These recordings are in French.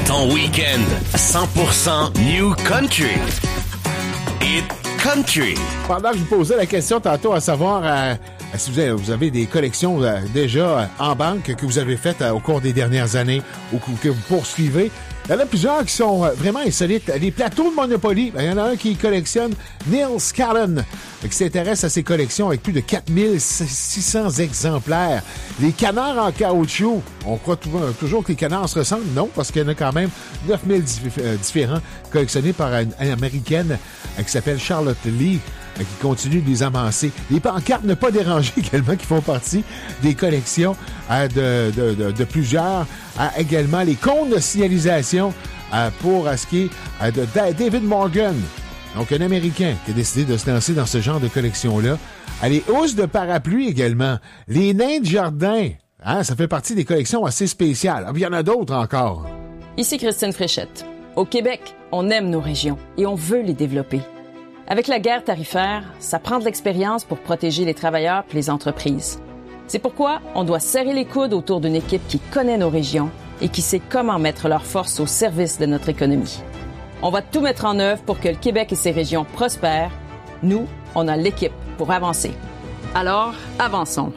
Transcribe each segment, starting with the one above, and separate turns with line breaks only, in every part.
Ton week-end 100% New Country. Hit Country.
Pendant que je vous posais la question tantôt à savoir si vous avez des collections déjà en banque que vous avez faites au cours des dernières années ou que vous poursuivez, il y en a plusieurs qui sont vraiment insolites. Les plateaux de Monopoly, il y en a un qui collectionne Neil Scallan, qui s'intéresse à ses collections avec plus de 4600 exemplaires. Les canards en caoutchouc, on croit toujours que les canards se ressemblent. Non, parce qu'il y en a quand même 9000 différents collectionnés par une Américaine qui s'appelle Charlotte Lee, qui continue de les amasser. Les pancartes ne pas déranger également, qui font partie des collections de plusieurs. Également les cônes de signalisation pour ce qui est de David Morgan, donc un Américain qui a décidé de se lancer dans ce genre de collection-là. Les housses de parapluie également. Les nains de jardin, ça fait partie des collections assez spéciales. Il y en a d'autres encore.
Ici Christine Fréchette. Au Québec, on aime nos régions et on veut les développer. Avec la guerre tarifaire, ça prend de l'expérience pour protéger les travailleurs et les entreprises. C'est pourquoi on doit serrer les coudes autour d'une équipe qui connaît nos régions et qui sait comment mettre leurs forces au service de notre économie. On va tout mettre en œuvre pour que le Québec et ses régions prospèrent. Nous, on a l'équipe pour avancer. Alors, avançons.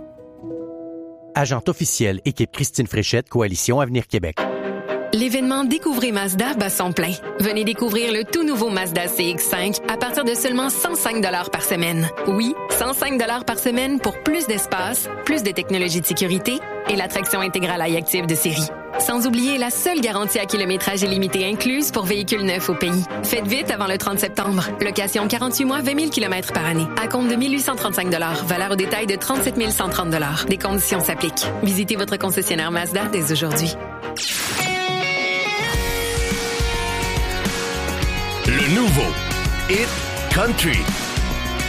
Agente officielle, équipe Christine Fréchette, Coalition Avenir Québec.
L'événement Découvrez Mazda bat son plein. Venez découvrir le tout nouveau Mazda CX-5 à partir de seulement 105 $ par semaine. Oui, 105 $ par semaine pour plus d'espace, plus de technologies de sécurité et l'attraction intégrale iActive de série. Sans oublier la seule garantie à kilométrage illimité incluse pour véhicules neufs au pays. Faites vite avant le 30 septembre. Location 48 mois, 20 000 km par année. À compte de 1 835 $. Valeur au détail de 37 130 $. Des conditions s'appliquent. Visitez votre concessionnaire Mazda dès aujourd'hui.
Le nouveau Hit Country.